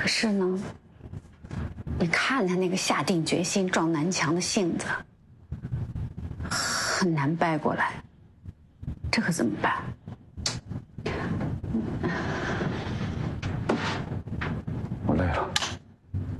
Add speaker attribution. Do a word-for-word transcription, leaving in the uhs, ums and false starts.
Speaker 1: 可是呢，你看他那个下定决心撞南墙的性子，很难掰过来，这可怎么办？